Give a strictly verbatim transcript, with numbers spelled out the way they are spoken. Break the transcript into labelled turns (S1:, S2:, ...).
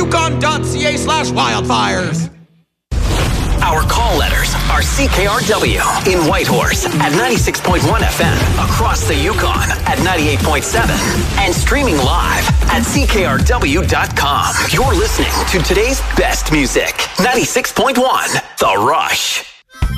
S1: yukon.ca slash wildfires.
S2: Our call letters are C K R W in Whitehorse at ninety-six point one F M, across the Yukon at ninety-eight point seven, and streaming live at C K R W dot com. You're listening to today's best music. ninety-six point one, The Rush.